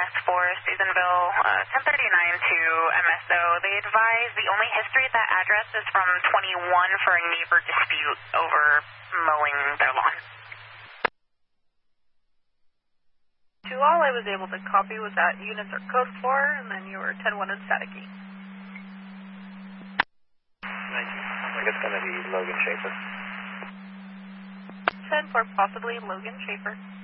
Task Force, Susanville, 1039 to MSO. They advise the only history at that address is from 21 for a neighbor dispute over mowing their lawn. To all I was able to copy was that units are code 4, and then you were 10-1 in static E. Thank you. I think it's going to be Logan Schaefer. 10-4, possibly Logan Schaefer.